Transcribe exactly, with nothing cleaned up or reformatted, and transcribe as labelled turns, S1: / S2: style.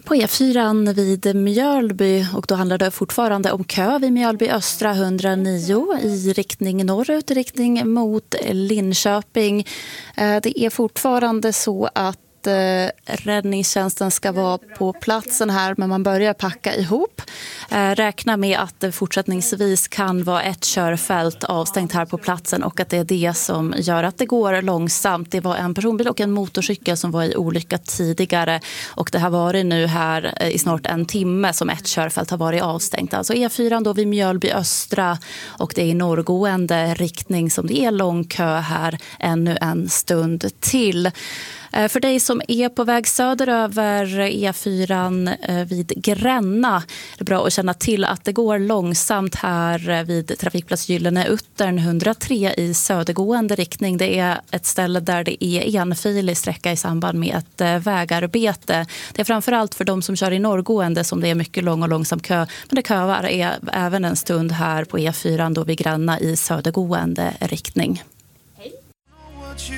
S1: På E fyra vid Mjölby, och då handlar det fortfarande om kö vid Mjölby Östra etthundranio i riktning norrut, i riktning mot Linköping. Det är fortfarande så att räddningstjänsten ska vara på platsen här, men man börjar packa ihop. Räkna med att det fortsättningsvis kan vara ett körfält avstängt här på platsen, och att det är det som gör att det går långsamt. Det var en personbil och en motorcykel som var i olycka tidigare, och det har varit nu här i snart en timme som ett körfält har varit avstängt. Alltså E fyra då vid Mjölby Östra, och det är i norrgående riktning som det är lång kö här ännu en stund till. För dig som är på väg söderöver E fyra vid Gränna, det är bra att känna till att det går långsamt här vid trafikplats Gyllene Uttern hundratre i södergående riktning. Det är ett ställe där det är enfilig sträcka i samband med ett vägarbete. Det är framförallt för de som kör i norrgående som det är mycket lång och långsam kö, men det köar är även en stund här på E fyra då vid Gränna i södergående riktning.